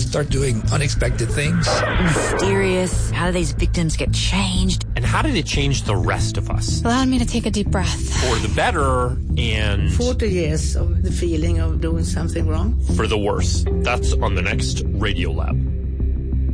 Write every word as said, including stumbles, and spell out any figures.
start doing unexpected things. Mysterious. How do these victims get changed? And how did it change the rest of us? Allowed me to take a deep breath. For the better and... forty years of the feeling of doing something wrong. For the worse. That's on the next Radiolab.